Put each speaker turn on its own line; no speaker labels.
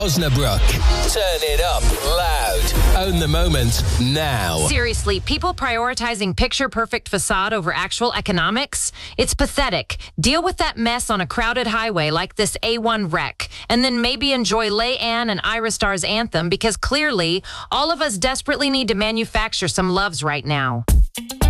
Osnabrück. Turn it up loud. Own the moment now.
Seriously, people prioritizing picture-perfect facade over actual economics? It's pathetic. Deal with that mess on a crowded highway like this A1 wreck, and then maybe enjoy Lay Ann and Ira Starr's anthem, because clearly all of us desperately need to manufacture some loves right now.